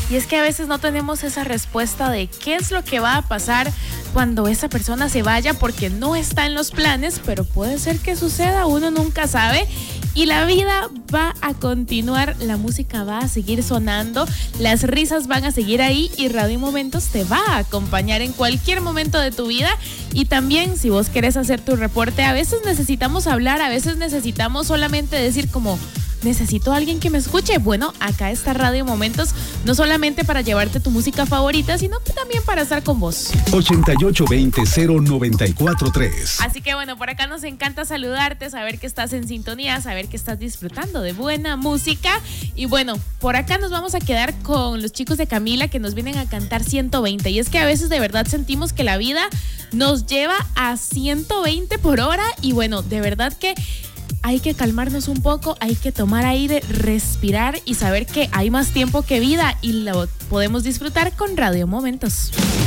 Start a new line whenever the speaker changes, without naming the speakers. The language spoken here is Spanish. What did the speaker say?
Y es que a veces no tenemos esa respuesta de qué es lo que va a pasar cuando esa persona se vaya, porque no está en los planes, pero puede ser que suceda, uno nunca sabe. Y la vida va a continuar, la música va a seguir sonando, las risas van a seguir ahí y Radio Momentos te va a acompañar en cualquier momento de tu vida. Y también si vos querés hacer tu reporte, a veces necesitamos hablar, a veces necesitamos solamente decir como... necesito a alguien que me escuche. Bueno, acá está Radio Momentos, no solamente para llevarte tu música favorita, sino que también para estar con vos.
8820-0943.
Así que bueno, por acá nos encanta saludarte, saber que estás en sintonía, saber que estás disfrutando de buena música. Y bueno, por acá nos vamos a quedar con los chicos de Camila que nos vienen a cantar 120. Y es que a veces de verdad sentimos que la vida nos lleva a 120 por hora. Y bueno, de verdad que hay que calmarnos un poco, hay que tomar aire, respirar y saber que hay más tiempo que vida y lo podemos disfrutar con Radio Momentos.